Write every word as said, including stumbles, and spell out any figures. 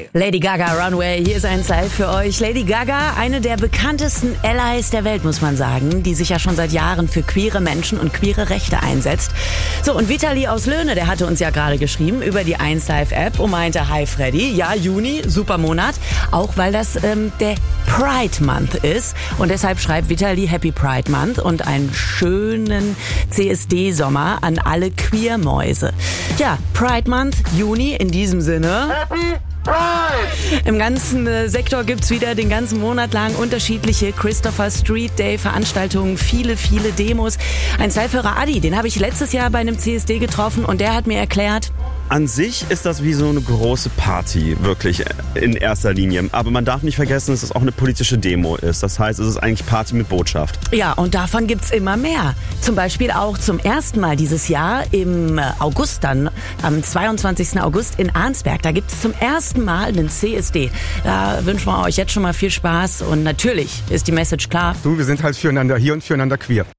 Runway. Lady Gaga Runway, hier ist ein Style für euch. Lady Gaga, eine der bekanntesten Allies der Welt, muss man sagen, die sich ja schon seit Jahren für queere Menschen und queere Rechte einsetzt. So, und Vitali aus Löhne, der hatte uns ja gerade geschrieben über die eins Live App und meinte, hi Freddy, ja, Juni, super Monat, auch weil das ähm, der Pride Month ist. Und deshalb schreibt Vitali Happy Pride Month und einen schönen C S D-Sommer an alle Queermäuse. Ja, Pride Month, Juni, in diesem Sinne. Happy Pride! Im ganzen äh, Sektor gibt's wieder den ganzen Monat lang unterschiedliche Christopher Street Day Veranstaltungen, viele, viele Demos. Ein Styleführer Adi, den habe ich letztes Jahr bei einem C S D getroffen und der hat mir erklärt, an sich ist das wie so eine große Party, wirklich in erster Linie. Aber man darf nicht vergessen, dass es auch eine politische Demo ist. Das heißt, es ist eigentlich Party mit Botschaft. Ja, und davon gibt's immer mehr. Zum Beispiel auch zum ersten Mal dieses Jahr im August dann, am zweiundzwanzigsten August in Arnsberg. Da gibt's zum ersten Mal einen C S D. Da wünschen wir euch jetzt schon mal viel Spaß. Und natürlich ist die Message klar. Du, wir sind halt füreinander hier und füreinander queer.